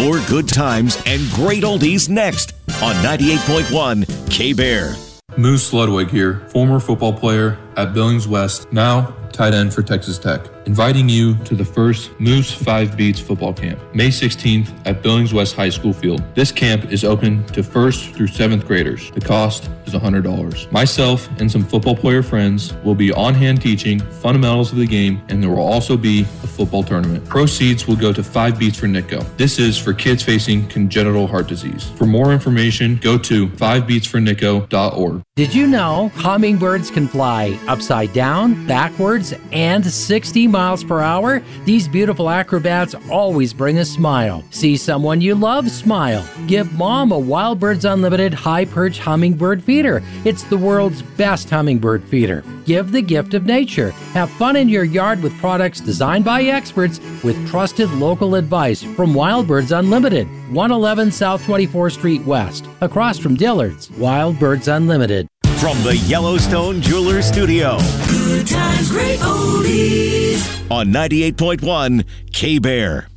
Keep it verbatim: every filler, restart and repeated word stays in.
More good times and great oldies next on ninety-eight point one K-Bear. Moose Ludwig here, former football player at Billings West, now tight end for Texas Tech, inviting you to the first Moose five Beats football camp, May sixteenth at Billings West High School Field. This camp is open to first through seventh graders. The cost is one hundred dollars. Myself and some football player friends will be on hand teaching fundamentals of the game, and there will also be a football tournament. Proceeds will go to five Beats for Nitco. This is for kids facing congenital heart disease. For more information, go to five beats for nitco dot org. Did you know hummingbirds can fly upside down, backwards, and sixty miles per hour? These beautiful acrobats always bring a smile. See someone you love, smile. Give mom a Wild Birds Unlimited high perch hummingbird feeder. It's the world's best hummingbird feeder. Give the gift of nature. Have fun in your yard with products designed by experts with trusted local advice from Wild Birds Unlimited. one eleven South twenty-fourth Street West, across from Dillard's. Wild Birds Unlimited. From the Yellowstone Jewelers Studio. Good times, great oldies. On ninety-eight point one K-Bear.